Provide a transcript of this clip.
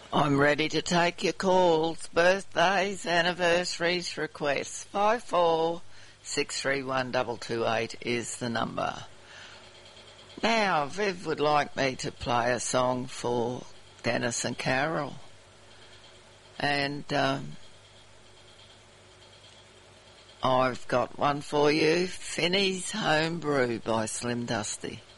I'm ready to take your calls, birthdays, anniversaries, requests. 54631228 is the number. Now, Viv would like me to play a song for Dennis and Carol. And I've got one for you, Finney's Home Brew by Slim Dusty.